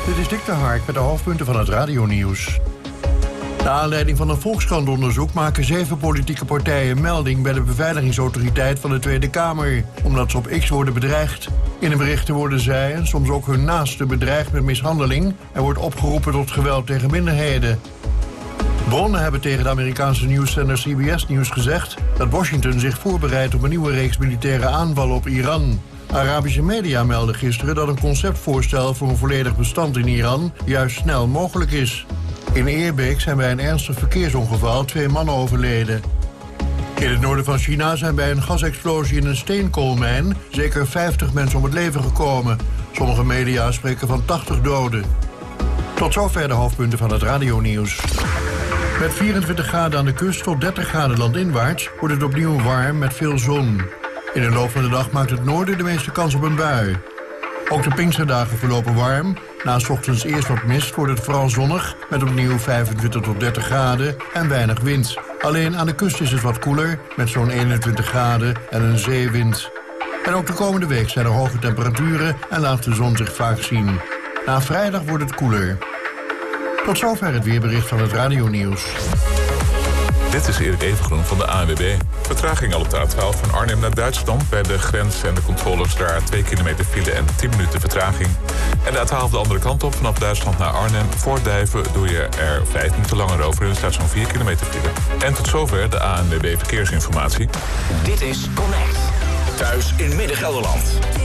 Dit is Dick de Hark met de hoofdpunten van het radionieuws. Naar aanleiding van een Volkskrant-onderzoek maken 7 politieke partijen melding bij de beveiligingsautoriteit van de Tweede Kamer, omdat ze op X worden bedreigd. In de berichten worden zij en soms ook hun naasten bedreigd met mishandeling en wordt opgeroepen tot geweld tegen minderheden. Bronnen hebben tegen de Amerikaanse nieuwszender CBS News gezegd dat Washington zich voorbereidt op een nieuwe reeks militaire aanvallen op Iran. Arabische media melden gisteren dat een conceptvoorstel voor een volledig bestand in Iran juist snel mogelijk is. In Eerbeek zijn bij een ernstig verkeersongeval 2 mannen overleden. In het noorden van China zijn bij een gasexplosie in een steenkoolmijn zeker 50 mensen om het leven gekomen. Sommige media spreken van 80 doden. Tot zover de hoofdpunten van het radionieuws. Met 24 graden aan de kust tot 30 graden landinwaarts wordt het opnieuw warm met veel zon. In de loop van de dag maakt het noorden de meeste kans op een bui. Ook de Pinksterdagen verlopen warm. Na 's ochtends eerst wat mist wordt het vooral zonnig met opnieuw 25 tot 30 graden en weinig wind. Alleen aan de kust is het wat koeler met zo'n 21 graden en een zeewind. En ook de komende week zijn er hoge temperaturen en laat de zon zich vaak zien. Na vrijdag wordt het koeler. Tot zover het weerbericht van het radionieuws. Dit is Erik Evengroen van de ANWB. Vertraging al op de A12 van Arnhem naar Duitsland. Bij de grens en de controles daar 2 kilometer file en 10 minuten vertraging. En de A12 de andere kant op vanaf Duitsland naar Arnhem. Voor Duiven doe je er 5 minuten langer over. En er staat zo'n 4 kilometer file. En tot zover de ANWB Verkeersinformatie. Dit is Connect. Thuis in Midden-Gelderland.